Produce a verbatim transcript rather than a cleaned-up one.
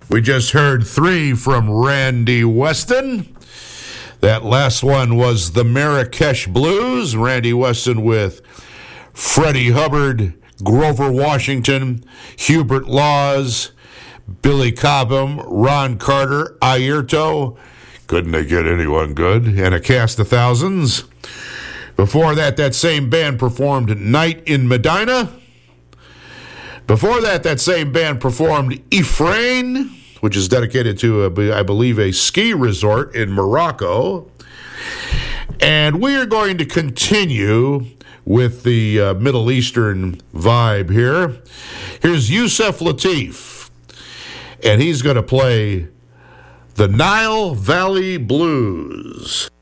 We just heard three from Randy Weston. That last one was the Marrakesh Blues. Randy Weston with Freddie Hubbard, Grover Washington, Hubert Laws, Billy Cobham, Ron Carter, Airto. Couldn't they get anyone good? And a cast of thousands. Before that, that same band performed Night in Medina. Before that, that same band performed Ifrane, which is dedicated to, a, I believe, a ski resort in Morocco. And we are going to continue with the uh, Middle Eastern vibe here. Here's Yusef Lateef, and he's going to play the Nile Valley Blues.